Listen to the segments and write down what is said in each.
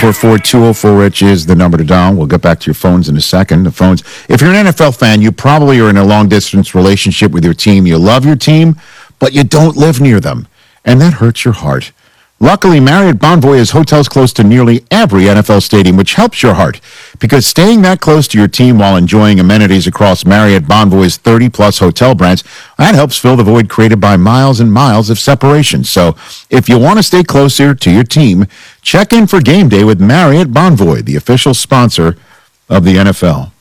844-204-RICH is the number to dial. We'll get back to your phones in a second. The phones. If you're an NFL fan, you probably are in a long-distance relationship with your team. You love your team, but you don't live near them, and that hurts your heart. Luckily, Marriott Bonvoy has hotels close to nearly every NFL stadium, which helps your heart, because staying that close to your team while enjoying amenities across Marriott Bonvoy's 30-plus hotel brands, that helps fill the void created by miles and miles of separation. So if you want to stay closer to your team, check in for game day with Marriott Bonvoy, the official sponsor of the NFL.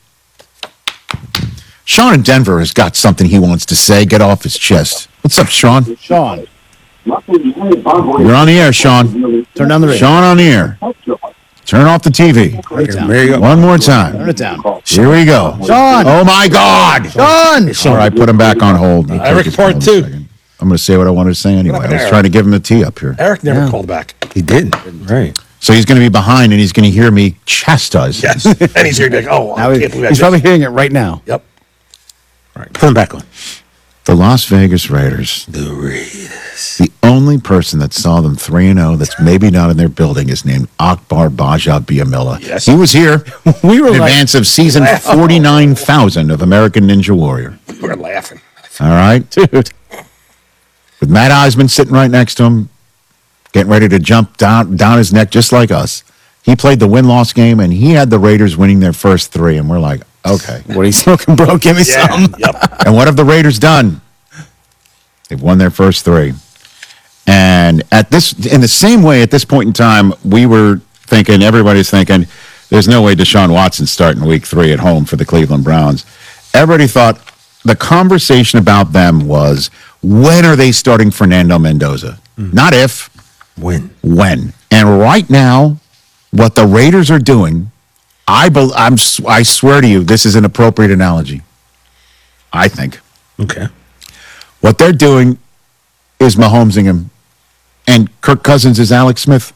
Sean in Denver has got something he wants to say. Get off his chest. What's up, Sean? Sean. You're on the air, Sean. Turn down the radio. Sean on the air. Turn off the TV. There you go. One more time. Turn it down. Here we go. Sean. Oh, my God. Sean. All right, put him back on hold. Eric part two. I'm going to say what I wanted to say anyway. I was trying to give him a tee up here. Eric never called back. He didn't. Right. So he's going to be behind, and he's going to hear me chastise. Yes. And he's here like, oh, Now I can't believe I he's just... probably hearing it right now. Yep. All right. Put him back on. The Las Vegas Raiders. The Raiders. The only person that saw them 3-0 that's maybe not in their building is named Akbar Baja Biamila. Yes. He was here We were in like, advance of season 49,000 of American Ninja Warrior. We're laughing. All right? dude. With Matt Eisman sitting right next to him, getting ready to jump down his neck just like us. He played the win-loss game, and he had the Raiders winning their first three, and we're like, okay. What are you smoking, bro? Give me Yeah. some. Yep. And what have the Raiders done? They've won their first three. And in the same way, at this point in time, we were thinking, everybody's thinking, there's no way Deshaun Watson's starting week 3 at home for the Cleveland Browns. Everybody thought the conversation about them was, when are they starting Fernando Mendoza? Not if, When? when. And right now, what the Raiders are doing, I swear to you, this is an appropriate analogy. I think. Okay. What they're doing is Mahomesing him, and Kirk Cousins is Alex Smith.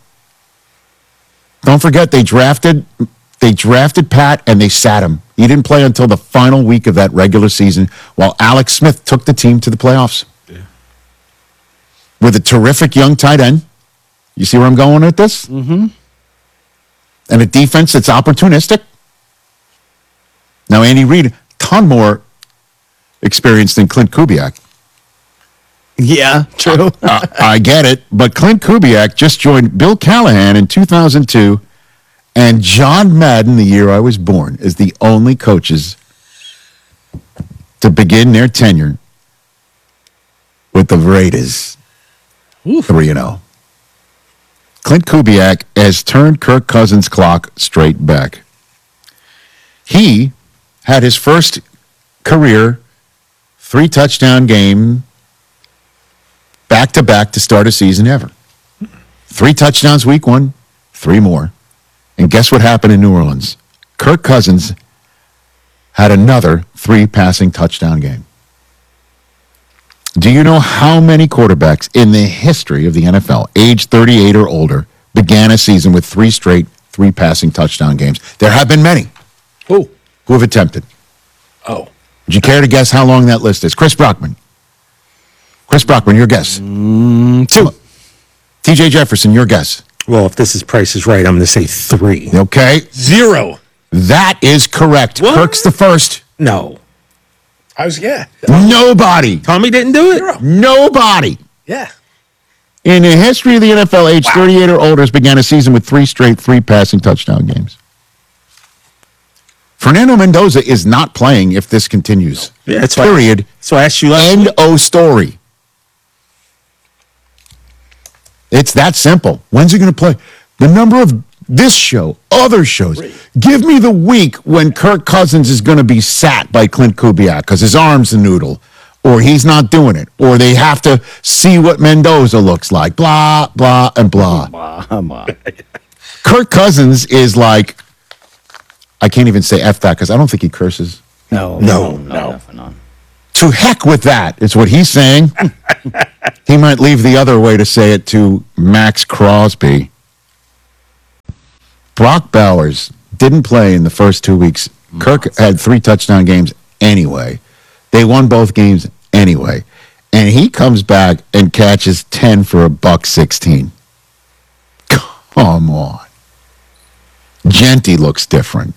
Don't forget, they drafted Pat, and they sat him. He didn't play until the final week of that regular season, while Alex Smith took the team to the playoffs. Yeah. With a terrific young tight end. You see where I'm going with this? Mm-hmm. And a defense that's opportunistic. Now, Andy Reid, ton more experience than Clint Kubiak. Yeah, true. I get it, but Clint Kubiak just joined Bill Callahan in 2002, and John Madden, the year I was born, is the only coaches to begin their tenure with the Raiders 3-0. Clint Kubiak has turned Kirk Cousins' clock straight back. He had his first career 3-touchdown game back-to-back to start a season ever. 3 touchdowns week 1, 3 more. And guess what happened in New Orleans? Kirk Cousins had another 3 passing touchdown game. Do you know how many quarterbacks in the history of the NFL, age 38 or older, began a season with 3 straight 3 passing touchdown games? There have been many. Who? Who have attempted? Oh. Would you care to guess how long that list is? Chris Brockman. Chris Brockman, your guess. 2. T.J. Jefferson, your guess. Well, if this is Price is Right, I'm going to say 3. Okay. 0. That is correct. What? Kirk's the first. No. Yeah. Nobody. Tommy didn't do it? Nobody. Yeah. In the history of the NFL, age 38 or older, began a season with 3 straight 3 passing touchdown games. Fernando Mendoza is not playing if this continues. Yeah, that's Period. So I asked you last End week. of story. It's that simple. When's he going to play? The number of this show, other shows. Give me the week when Kirk Cousins is going to be sat by Clint Kubiak because his arm's a noodle, or he's not doing it, or they have to see what Mendoza looks like. Blah, blah, and blah. Come on. Kirk Cousins is like, I can't even say F that because I don't think he curses. No. Definitely not. To heck with that, is what he's saying. He might leave the other way to say it to Max Crosby. Brock Bowers didn't play in the first 2 weeks. Kirk had 3 touchdown games anyway. They won both games anyway. And he comes back and catches 10 for $116. Come on. Genty looks different.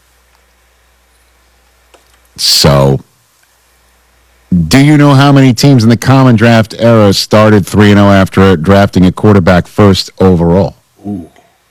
So, do you know how many teams in the common draft era started 3-0 after drafting a quarterback first overall? Ooh.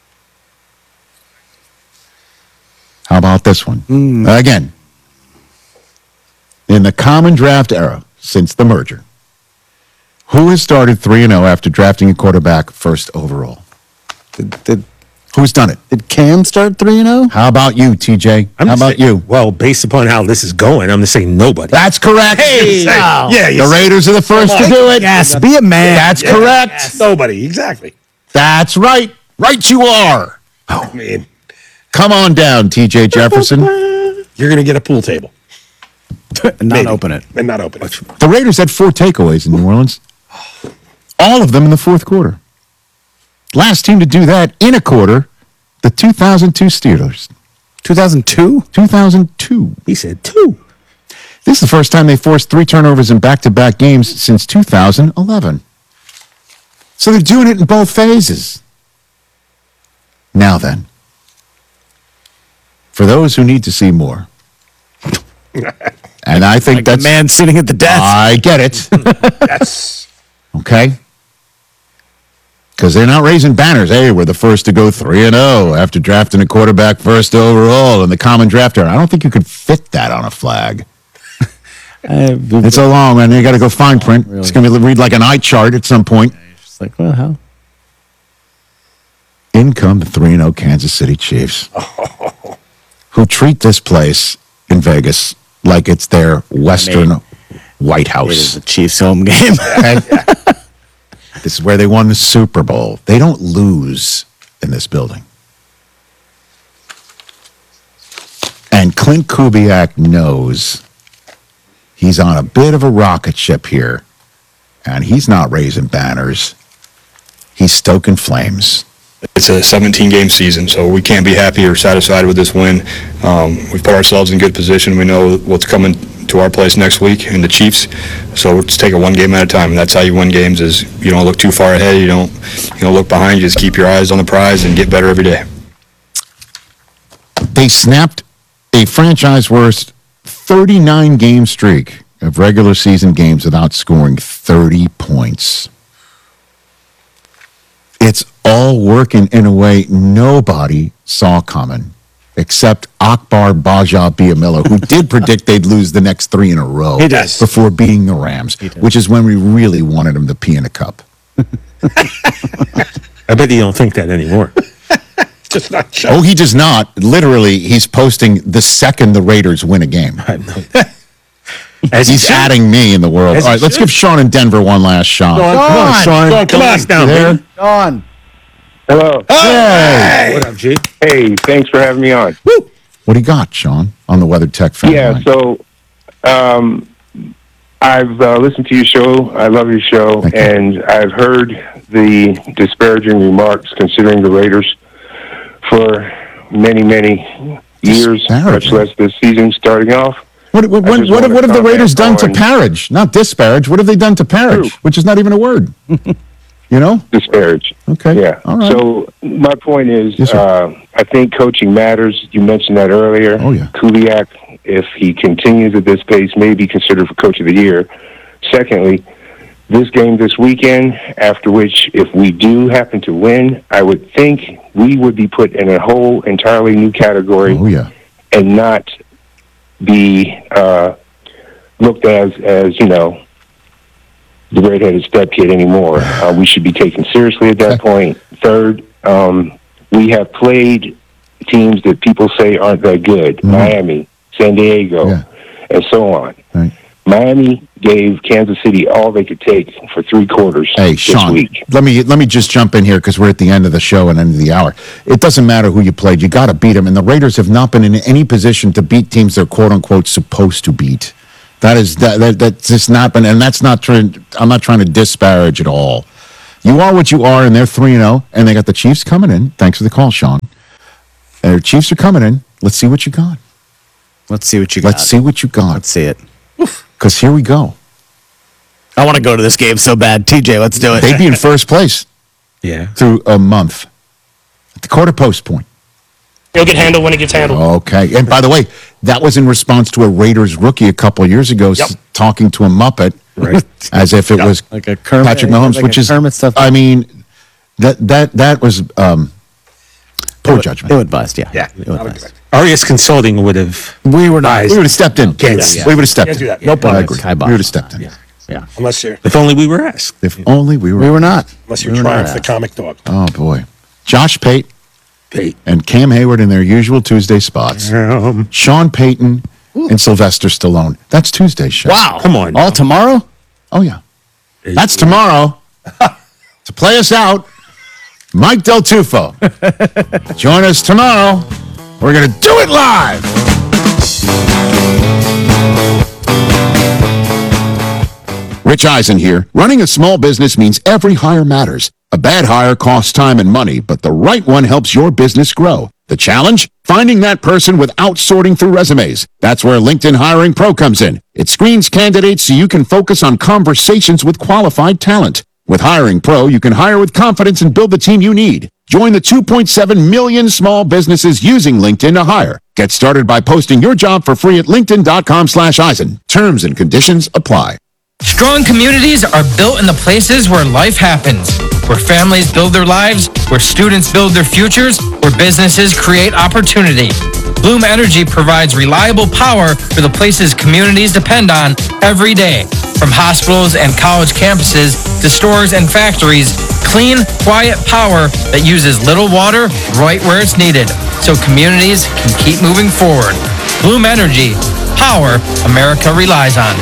How about this one? Again, in the common draft era since the merger, who has started 3-0 after drafting a quarterback first overall? Did Who's done it? Cam start 3-0? How about you, TJ? I'm How gonna about say- you? Well, based upon how this is going, I'm going to say nobody. That's correct. Yeah, The Raiders are the first to do it. Yes, be a man. That's correct. Nobody. Exactly. That's right. Right you are. I mean, Come on down, TJ Jefferson. you're going to get a pool table Not Maybe. open it. and not open it. The Raiders had 4 takeaways in New Orleans. All of them in the fourth quarter. Last team to do that in a quarter, the 2002 Steelers. 2002? 2002. He said 2. This is the first time they forced 3 turnovers in back-to-back games since 2011. So they're doing it in both phases. Now then, for those who need to see more, and I think Like the that's man sitting at the desk. I get it. That's Okay? Because they're not raising banners. Hey, we're the first to go 3-0 after drafting a quarterback first overall in the common draft era. I don't think you could fit that on a flag. It's a long one. You got to go fine print. It's going to read like an eye chart at some point. It's like, well, how? In come the 3-0 Kansas City Chiefs, who treat this place in Vegas like it's their Western White It is House. a Chiefs home game. Okay? This is where they won the Super Bowl. They don't lose in this building. And Clint Kubiak knows he's on a bit of a rocket ship here. And he's not raising banners. He's stoking flames. It's a 17-game season, so we can't be happy or satisfied with this win. We've put ourselves in good position. We know what's coming to our place next week in the Chiefs, so let's take it one game at a time. And that's how you win games: is you don't look too far ahead, you don't look behind, you just keep your eyes on the prize and get better every day. They snapped a franchise worst 39-game streak of regular season games without scoring 30 points. It's all working in a way nobody saw coming, except Akbar Baja Biamila, who did predict they'd lose the next 3 in a row He did. before beating the Rams, which is when we really wanted them to pee in a cup. I bet you don't think that anymore. just not Oh, he does not. Literally, he's posting the second the Raiders win a game. As he He's should. adding me in the world. As All he right, let's should. give Sean in Denver one last shot. Come on, Sean. Sean, come on. down, There. baby. On. Hello. Hey! What up, G? Hey, thanks for having me on. What do you got, Sean, on the Weather Tech fan Yeah, line? so I've listened to your show. I love your show, Thank you. and I've heard the disparaging remarks considering the Raiders for many, many years, much Disparaging? less this season starting off. What just have wanna the Raiders done comment to on- Parrish? Not disparage. What have they done to Parrish? True. Which is not even a word. You know? Disparage. Okay. Yeah. All right. So my point is, Yes, sir. I think coaching matters. You mentioned that earlier. Oh, yeah. Kubiak, if he continues at this pace, may be considered for Coach of the Year. Secondly, this game this weekend, after which, if we do happen to win, I would think we would be put in a whole entirely new category Oh, yeah. and not be looked as the redheaded stepkid anymore. We should be taken seriously at that point. Third, we have played teams that people say aren't that good. Miami, San Diego, Yeah. and so on. Right. Miami gave Kansas City all they could take for 3 quarters Hey, this Sean, week. let me just jump in here because we're at the end of the show and end of the hour. It doesn't matter who you played. You got to beat them. And the Raiders have not been in any position to beat teams they're quote-unquote supposed to beat. That's just not been, and that's not trying, I'm not trying to disparage at all. You are what you are, and they're 3-0, and they got the Chiefs coming in. Thanks for the call, Sean. Their Chiefs are coming in. Let's see what you got. Let's see what you got. Let's see what you got. Let's see it. Because here we go. I want to go to this game so bad. TJ, let's do it. They'd be in first place Yeah. through a month at the quarter post point. It'll get handled when it gets handled. Okay. And by the way, that was in response to a Raiders rookie a couple of years ago talking to a Muppet, Right. as if it was Like a Kermit, Patrick Mahomes, like which a is, Kermit stuff. I mean, that was poor judgment. It would bust, yeah. Yeah. It would bust. Arias Consulting would have. We would have stepped in. Yes. We would have stepped Can't do in. that. No I problem. agree. Kai We would have Boss. stepped in. Yeah. Unless you're If only we were asked. If only we were. We were not. unless We you're were not Triumph the asked. comic dog. Oh, boy. Josh Pate Hey. and Cam Hayward in their usual Tuesday spots. Sean Payton and Sylvester Stallone. That's Tuesday's show. Wow. Come on All now. tomorrow? Oh, yeah. That's tomorrow. To play us out, Mike Del Tufo. Join us tomorrow. We're going to do it live. Rich Eisen here. Running a small business means every hire matters. A bad hire costs time and money, but the right one helps your business grow. The challenge? Finding that person without sorting through resumes. That's where LinkedIn Hiring Pro comes in. It screens candidates so you can focus on conversations with qualified talent. With Hiring Pro, you can hire with confidence and build the team you need. Join the 2.7 million small businesses using LinkedIn to hire. Get started by posting your job for free at linkedin.com/Eisen. Terms and conditions apply. Strong communities are built in the places where life happens, where families build their lives, where students build their futures, where businesses create opportunity. Bloom Energy provides reliable power for the places communities depend on every day. From hospitals and college campuses to stores and factories, clean, quiet power that uses little water right where it's needed, so communities can keep moving forward. Bloom Energy, power America relies on.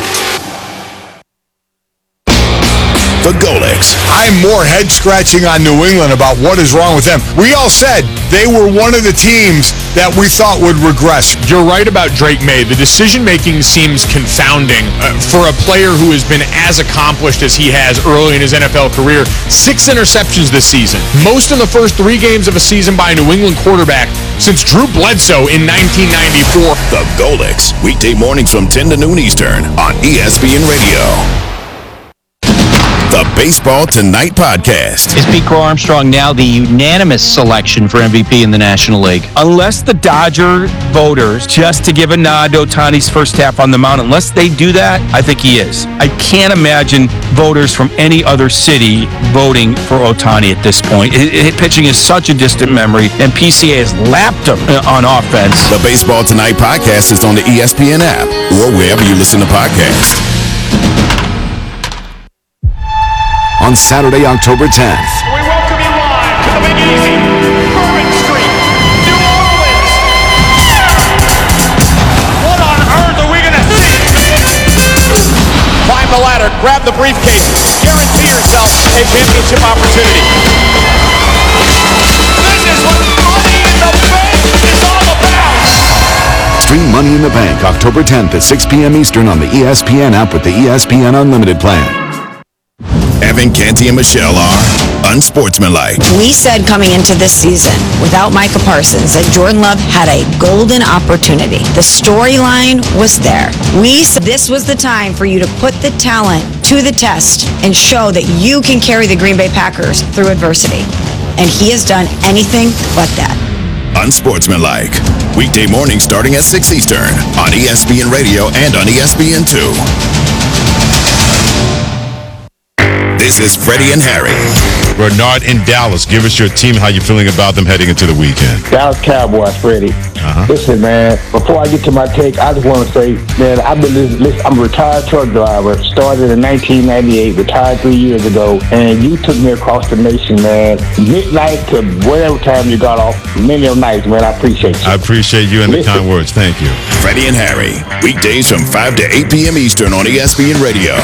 The Golics. I'm more head scratching on New England about what is wrong with them. We all said they were one of the teams that we thought would regress. You're right about Drake May. The decision-making seems confounding for a player who has been as accomplished as he has early in his NFL career. 6 interceptions this season, most in the first 3 games of a season by a New England quarterback since Drew Bledsoe in 1994. The Golics. Weekday mornings from 10 to noon Eastern on ESPN Radio. The Baseball Tonight podcast. Is Pete Crow Armstrong now the unanimous selection for MVP in the National League? Unless the Dodger voters, just to give a nod to Ohtani's first half on the mound, unless they do that, I think he is. I can't imagine voters from any other city voting for Ohtani at this point. Pitching is such a distant memory, and PCA has lapped him on offense. The Baseball Tonight podcast is on the ESPN app or wherever you listen to podcasts. On Saturday, October 10th. We welcome you live to the Big Easy, Bourbon Street, New Orleans. What on earth are we going to see? Climb the ladder, grab the briefcase, guarantee yourself a championship opportunity. This is what Money in the Bank is all about. Stream Money in the Bank October 10th at 6 p.m. Eastern on the ESPN app with the ESPN Unlimited plan. Evan Canty and Michelle are unsportsmanlike. We said coming into this season, without Micah Parsons, that Jordan Love had a golden opportunity. The storyline was there. We said this was the time for you to put the talent to the test and show that you can carry the Green Bay Packers through adversity. And he has done anything but that. Unsportsmanlike. Weekday mornings starting at 6 Eastern on ESPN Radio and on ESPN2. This is Freddie and Harry. Bernard in Dallas. Give us your team, how you feeling about them heading into the weekend. Dallas Cowboys, Freddie. Listen, man, before I get to my take, I just want to say, man, I'm a retired truck driver. Started in 1998, retired 3 years ago, and you took me across the nation, man. Midnight to whatever time you got off, many of nights, man. I appreciate you. I appreciate you and the kind words. Thank you. Freddie and Harry. Weekdays from 5 to 8 p.m. Eastern on ESPN Radio.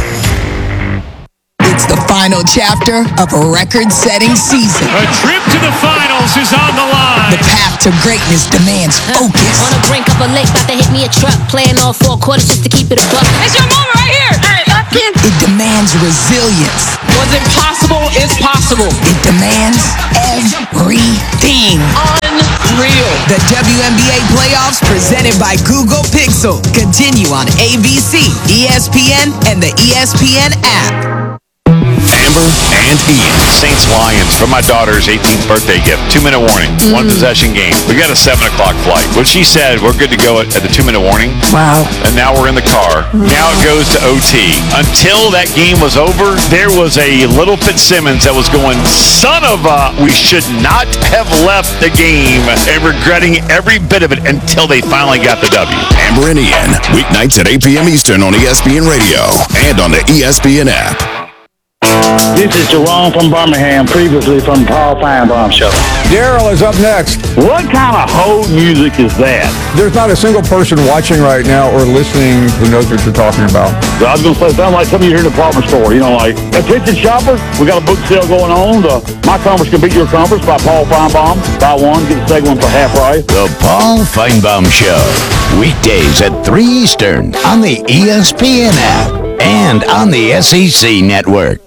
It's the final chapter of a record-setting season. A trip to the finals is on the line. The path to greatness demands focus. On the brink of a lake, about to hit me a truck. Playing all 4 quarters just to keep it a buck. It's your moment right here. It demands resilience. What's impossible is possible. It demands everything. Unreal. The WNBA playoffs presented by Google Pixel continue on ABC, ESPN, and the ESPN app. Amber and Ian. Saints Lions for my daughter's 18th birthday gift. 2-minute warning. One possession game. We got a 7 o'clock flight. When she said we're good to go at the 2-minute warning. Wow. And now we're in the car. Now it goes to OT. Until that game was over, there was a little Fitzsimmons that was going, son of a, we should not have left the game, and regretting every bit of it until they finally got the W. Amber and Ian, weeknights at 8 p.m. Eastern on ESPN Radio and on the ESPN app. This is Jerome from Birmingham, previously from Paul Feinbaum Show. Daryl is up next. What kind of hold music is that? There's not a single person watching right now or listening who knows what you're talking about. I was going to say, it sounds like something you hear in a department store. You know, like, attention shoppers, we got a book sale going on. My Conference Can Beat Your Conference by Paul Feinbaum. Buy one, get the second one for half price. The Paul Feinbaum Show, weekdays at 3 Eastern on the ESPN app and on the SEC Network.